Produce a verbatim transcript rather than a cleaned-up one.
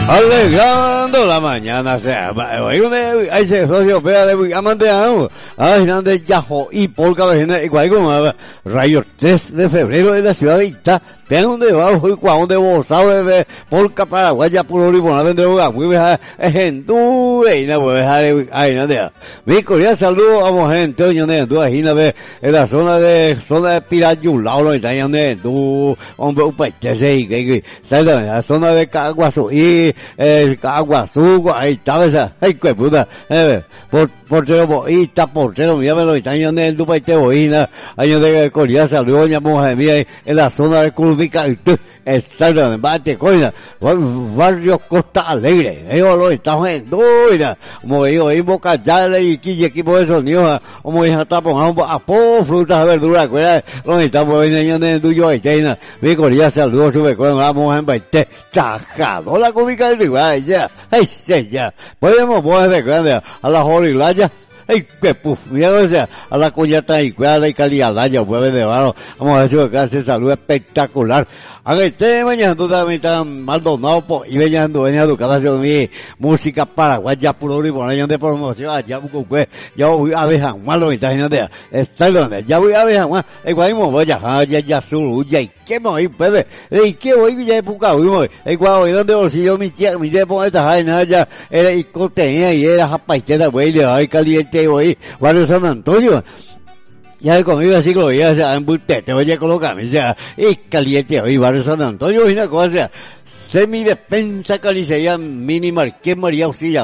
Alegrando la mañana, sea, hay un, hay socio, pega de amante, ah, de Yajo y Polka, igual como Rayo tres de febrero de la ciudad de Itá, tengo un debajo y cuando de bolsado de Polka Paraguay, ya puro libro, no vendré a muy vieja, es en tu, y no voy a dejar, ahí no de, mi cordial saludo, vamos gente, hoy no de tu, ahí no ve, en la zona de, zona de Pirayulao, lo está en de tu, hombre, un país, y que, ¿sabes? La zona de Caguazú, y, el Caguazú, ahí está esa, ay, qué puta, eh, por, portero boísta, portero, mira, me lo están en el tu país, boína, año de cordial saludo, ya mujer mía, en la zona de Curvica, exactamente, bate coina, barrio Costa Alegre, ellos lo estamos en duda, como digo, y Boca Yale y Quille, equipo de sonido, como dije, está pongamos a po, frutas, verduras, cuera, lo estamos en el tuyo, ahí está, mi cordial saludo, sube con la mujer en baite, chajado, la cúbica del rival, ya, ay, ya, podemos poner de grande a la Jorilaya. Ay, que puf, mira, o sea, a la cuñata y cuidado y calidad, ya puede de mano. Vamos a ver si me hace salud espectacular. A ver, te mañana tú también tan Maldonado, po, y veñan dueña tu casa, mi música paraguaya, puro y por año de promoción, allá, bucue, ya voy a ver Juan, lo está en de, está donde, ya voy a ver Juan, igual me voy a, ya, ya, su, ya, y qué me voy, pede, y qué voy, ya, puca, voy, igual voy, donde bolsillo, mi chica, mi depo, esta jaina, ya, era, y contenía, y era japaitera, güey, de ay, caliente, güey, Barrio San Antonio, ya conmigo así lo veía, o sea, en te voy a colocar, o sea, y caliente, hoy Barrio San Antonio, y una cosa, semidefensa, calicería, mini Marqués María Auxilia.